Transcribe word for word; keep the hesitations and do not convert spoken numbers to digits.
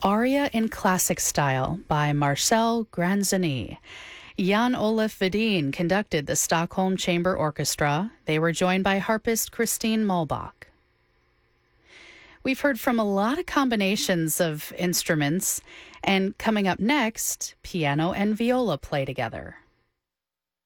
Aria in Classic Style by Marcel Granzoni. Jan-Olaf Vedin conducted the Stockholm Chamber Orchestra. They were joined by harpist Christine Mulbach. We've heard from a lot of combinations of instruments, and coming up next, piano and viola play together.